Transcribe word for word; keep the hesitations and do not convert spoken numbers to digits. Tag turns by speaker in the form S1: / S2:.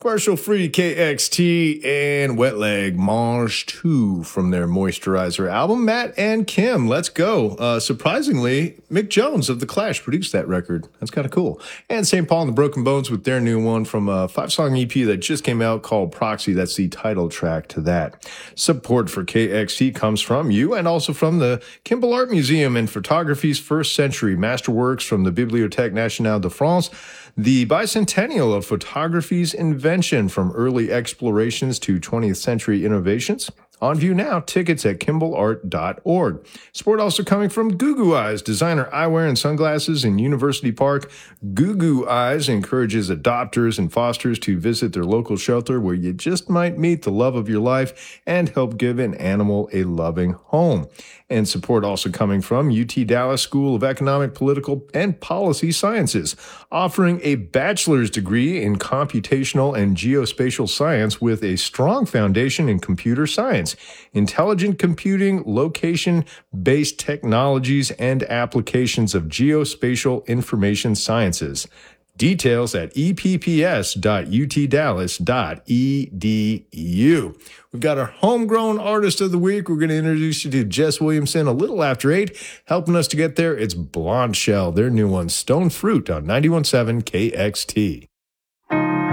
S1: Partial Free, K X T, and Wet Leg, Mange two from their Moisturizer album. Matt and Kim, let's go. Uh, surprisingly, Mick Jones of The Clash produced that record. That's kind of cool. And Saint Paul and the Broken Bones with their new one from a five-song E P that just came out called Proxy. That's the title track to that. Support for K X T comes from you and also from the Kimball Art Museum and Photography's First Century Masterworks from the Bibliothèque Nationale de France. The bicentennial of photography's invention, from early explorations to twentieth century innovations. On view now, tickets at kimball art dot org. Support also coming from Goo Goo Eyes, designer eyewear and sunglasses in University Park. Goo Goo Eyes encourages adopters and fosters to visit their local shelter where you just might meet the love of your life and help give an animal a loving home. And support also coming from U T Dallas School of Economic, Political, and Policy Sciences, offering a bachelor's degree in computational and geospatial science with a strong foundation in computer science, intelligent computing, location-based technologies, and applications of geospatial information sciences. Details at e p p s dot u t dallas dot e d u. We've got our homegrown artist of the week. We're going to introduce you to Jess Williamson a little after eight. Helping us to get there, it's Blonde Shell, their new one, Stone Fruit, on ninety-one point seven K X T.